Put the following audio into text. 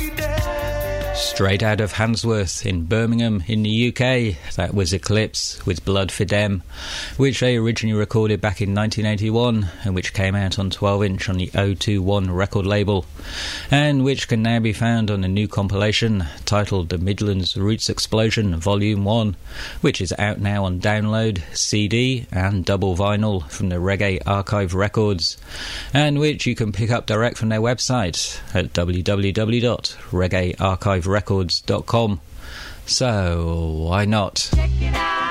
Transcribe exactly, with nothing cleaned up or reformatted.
Straight out of Handsworth in Birmingham in the U K, that was Eclipse with Blood for Dem, which they originally recorded back in nineteen eighty-one and which came out on twelve inch on the oh two one record label, and which can now be found on a new compilation titled The Midlands Roots Explosion Volume one, which is out now on download, C D and double vinyl from the Reggae Archive Records, and which you can pick up direct from their website at w w w dot reggae archive records dot com. So why not? Check it out.